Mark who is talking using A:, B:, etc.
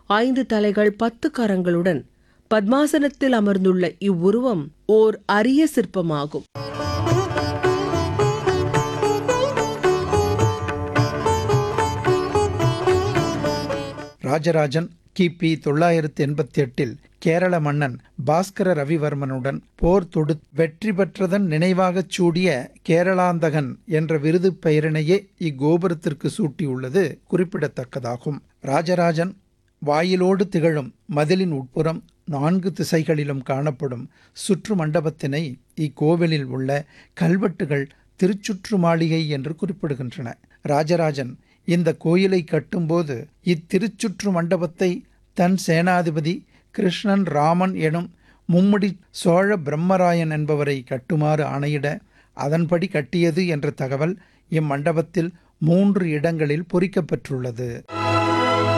A: 5 தலைகள் 10 கரங்களுடன் பத்மாசனத்தில் அமர்ந்துள்ள இவ்வுருவம் ஓர் அரிய சிற்பமாகும்.
B: ராஜராஜன் கிபி 988 கேரள மன்னன் பாஸ்கர ரவிவர்மனுடன் போர் தொடு வெற்றி பெற்றதன் நினைவாகச் சூடிய கேரளாந்தகன் என்ற விருது பெயரினையே இக்கோபுரத்திற்கு சூட்டியுள்ளது குறிப்பிடத்தக்கதாகும். ராஜராஜன் வாயிலோடு திகழும் மதிலின் உட்புறம் 4 திசைகளிலும் காணப்படும் சுற்று மண்டபத்தினை இக்கோவிலில் உள்ள கல்வெட்டுகள் திருச்சுற்று மாளிகை என்று குறிப்பிடுகின்றன. ராஜராஜன் இந்த கோயிலை கட்டும்போது இத்திருச்சுற்று மண்டபத்தை தன் சேனாதிபதி கிருஷ்ணன் ராமன் எனும் மும்முடி சோழ பிரம்மராயன் என்பவரை கட்டுமாறு ஆணையிட அதன்படி கட்டியது என்ற தகவல் இம்மண்டபத்தில் 3 இடங்களில் பொறிக்கப்பெற்றுள்ளது.